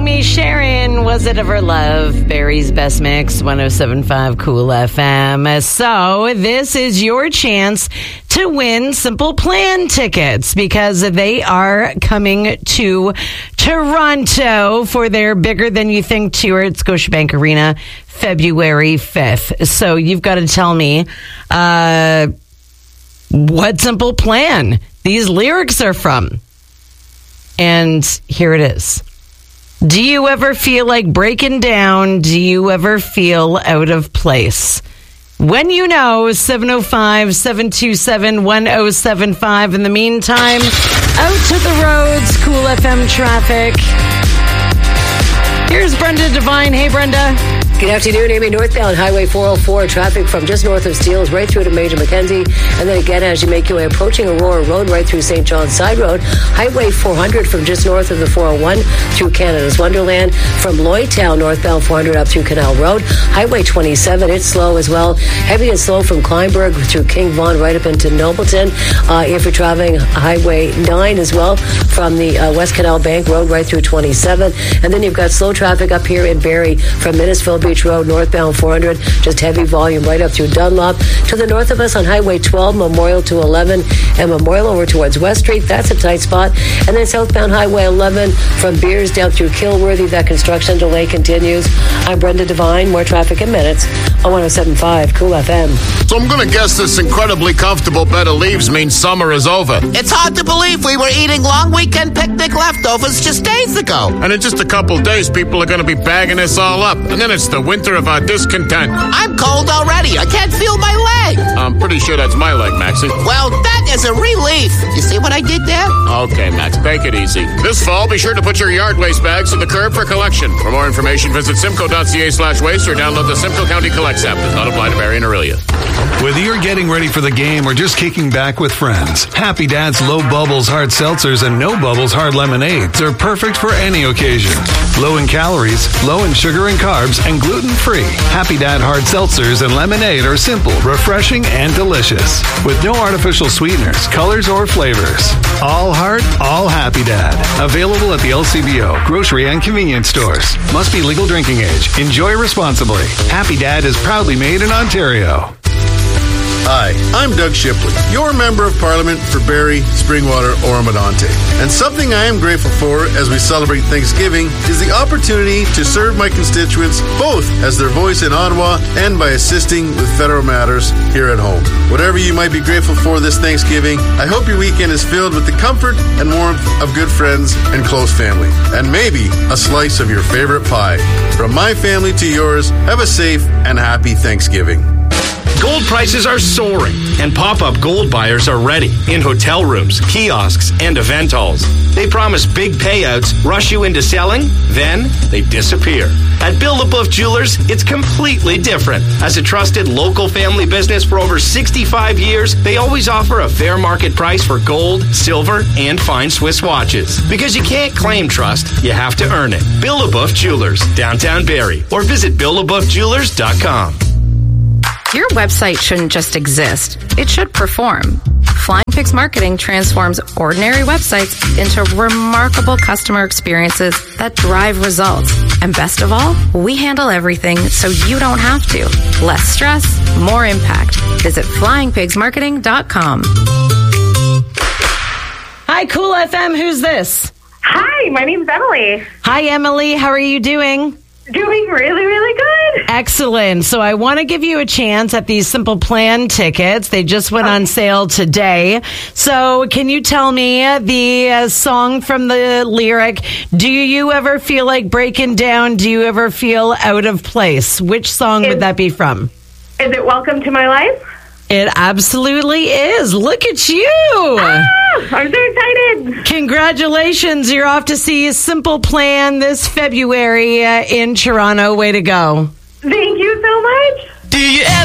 Me Sharon, Was It Ever Love? Barry's Best Mix, 107.5 Cool FM. So this is your chance to win Simple Plan tickets because they are coming to Toronto for their Bigger Than You Think tour at Scotiabank Arena, February 5th. So you've got to tell me what Simple Plan these lyrics are from. And here it is. Do you ever feel like breaking down? Do you ever feel out of place? When you know, 705-727-1075. In the meantime, out to the roads, Cool FM traffic. Here's Brenda Devine. Hey, Brenda. Good afternoon, Amy. Northbound Highway 404, traffic from just north of Steeles right through to Major Mackenzie. And then again, as you make your way approaching Aurora Road right through St. John's Side Road. Highway 400 from just north of the 401 through Canada's Wonderland. From Lloydtown, northbound 400 up through Canal Road. Highway 27, it's slow as well. Heavy and slow from Kleinburg through King Vaughan right up into Nobleton. If you're traveling Highway 9 as well, from the West Canal Bank Road right through 27. And then you've got slow traffic up here in Barrie from Minnesville Beach Road, northbound 400, just heavy volume right up through Dunlop. To the north of us on Highway 12, Memorial to 11, and Memorial over towards West Street. That's a tight spot. And then southbound Highway 11 from Beers down through Kilworthy. That construction delay continues. I'm Brenda Devine. More traffic in minutes on 107.5 Cool FM. So I'm going to guess this incredibly comfortable bed of leaves means summer is over. It's hard to believe we were eating long weekend picnic leftovers just days ago. And in just a couple days, people are going to be bagging this all up. And then it's the winter of our discontent. I'm cold already. I can't feel my leg. I'm pretty sure that's my leg, Maxie. Well, that is a relief. You see what I did there? Okay, Max, take it easy. This fall, be sure to put your yard waste bags to the curb for collection. For more information, visit simco.ca/waste or download the Simcoe County Collects app. Does not apply to Barrie and Aurelia. Whether you're getting ready for the game or just kicking back with friends, Happy Dad's Low Bubbles Hard Seltzers and No Bubbles Hard Lemonades are perfect for any occasion. Low in calories, low in sugar and carbs, and gluten-free. Happy Dad Hard Seltzers and Lemonade are simple, refreshing, and delicious. With no artificial sweeteners, colors, or flavors. All heart, all Happy Dad. Available at the LCBO, grocery, and convenience stores. Must be legal drinking age. Enjoy responsibly. Happy Dad is proudly made in Ontario. Hi, I'm Doug Shipley, your Member of Parliament for Barrie, Springwater, Oromadante. And something I am grateful for as we celebrate Thanksgiving is the opportunity to serve my constituents both as their voice in Ottawa and by assisting with federal matters here at home. Whatever you might be grateful for this Thanksgiving, I hope your weekend is filled with the comfort and warmth of good friends and close family. And maybe a slice of your favorite pie. From my family to yours, have a safe and happy Thanksgiving. Gold prices are soaring, and pop-up gold buyers are ready in hotel rooms, kiosks, and event halls. They promise big payouts, rush you into selling, then they disappear. At Bill LaBeouf Jewelers, it's completely different. As a trusted local family business for over 65 years, they always offer a fair market price for gold, silver, and fine Swiss watches. Because you can't claim trust, you have to earn it. Bill LaBeouf Jewelers, downtown Barrie, or visit BillLaBeoufJewelers.com. Your website shouldn't just exist. It should perform. Flying Pigs Marketing transforms ordinary websites into remarkable customer experiences that drive results. And best of all, we handle everything so you don't have to. Less stress, more impact. Visit flyingpigsmarketing.com. Hi, Cool FM. Who's this? Hi, my name's Emily. Hi, Emily. How are you doing? Doing really, really good. Excellent. So I want to give you a chance at these Simple Plan tickets. They just went on sale today. So can you tell me the song from the lyric, do you ever feel like breaking down? Do you ever feel out of place? Which song would that be from? Is it Welcome to My Life? It absolutely is. Look at you. I'm so excited. Congratulations. You're off to see Simple Plan this February in Toronto. Way to go. Thank you so much. Do you ever